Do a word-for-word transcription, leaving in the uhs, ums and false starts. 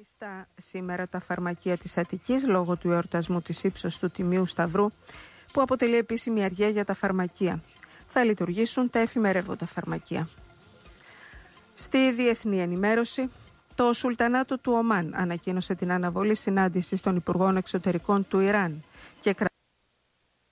Κλειστά σήμερα τα φαρμακεία της Αττικής λόγω του εορτασμού της ύψος του Τιμίου Σταυρού, που αποτελεί επίσημη αργία για τα φαρμακεία. Θα λειτουργήσουν τα εφημερεύοντα φαρμακεία. Στη διεθνή ενημέρωση, το Σουλτανάτο του Ομάν ανακοίνωσε την αναβολή συνάντησης των Υπουργών Εξωτερικών του Ιράν και